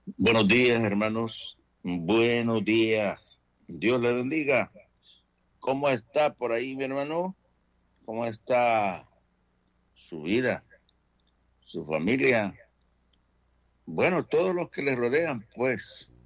Buenos días, hermanos. Buenos días. Dios le bendiga. ¿Cómo está por ahí, mi hermano? ¿Cómo está su vida, su familia? Bueno, todos los que le rodean, pues.